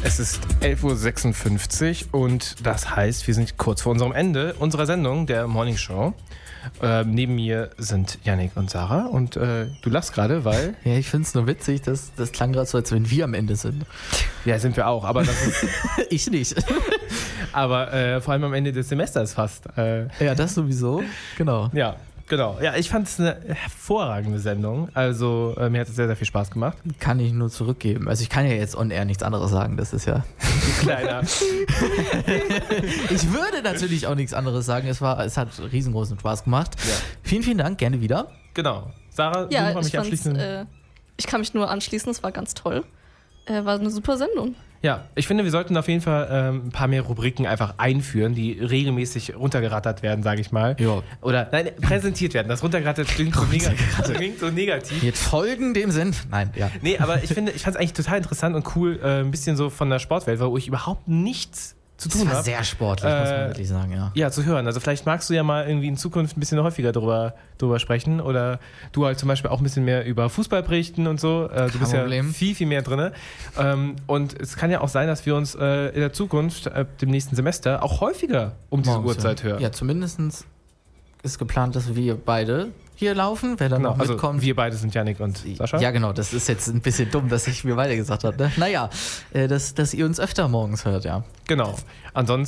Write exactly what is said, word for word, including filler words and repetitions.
Es ist elf Uhr sechsundfünfzig und das heißt, wir sind kurz vor unserem Ende unserer Sendung, der Morning Show. Äh, neben mir sind Yannick und Sarah und äh, du lachst gerade, weil... Ja, ich finde es nur witzig, dass das klang gerade so, als wenn wir am Ende sind. Ja, sind wir auch, aber das ist... Ich nicht. Aber äh, vor allem am Ende des Semesters fast. Äh, ja, das sowieso, genau. Ja, genau. Ja, ich fand es eine hervorragende Sendung. Also äh, mir hat es sehr, sehr viel Spaß gemacht. Kann ich nur zurückgeben. Also ich kann ja jetzt on air nichts anderes sagen, das ist ja... Kleiner. Ich würde natürlich auch nichts anderes sagen. Es war, es hat riesengroßen Spaß gemacht. Ja. Vielen, vielen Dank. Gerne wieder. Genau. Sarah, ja, du noch mich abschließen. Äh, ich kann mich nur anschließen. Es war ganz toll. Äh, war eine super Sendung. Ja, ich finde, wir sollten auf jeden Fall ähm, ein paar mehr Rubriken einfach einführen, die regelmäßig runtergerattert werden, sage ich mal. Ja. Oder, nein, präsentiert werden. Das runtergerattert klingt so, neg- klingt so negativ. Jetzt folgen dem Sinn. Nein, ja. Nee, aber ich finde, ich fand es eigentlich total interessant und cool, äh, ein bisschen so von der Sportwelt, wo ich überhaupt nichts zu tun Das war habe. sehr sportlich, äh, muss man wirklich sagen, ja. Ja, zu hören. Also vielleicht magst du ja mal irgendwie in Zukunft ein bisschen häufiger drüber, drüber sprechen oder du halt zum Beispiel auch ein bisschen mehr über Fußball berichten und so. Äh, du bist Problem. ja viel, viel mehr drin. Ähm, und es kann ja auch sein, dass wir uns äh, in der Zukunft, äh, dem nächsten Semester, auch häufiger um diese Morgens, Uhrzeit ja. hören. Ja, zumindest ist geplant, dass wir beide hier laufen. Wer dann Genau, noch also mitkommt. wir beide sind Yannick und Sascha. Ja, genau. Das ist jetzt ein bisschen dumm, dass ich mir beide gesagt habe. Ne? Naja, äh, dass, dass ihr uns öfter morgens hört, ja. Genau. Ansonsten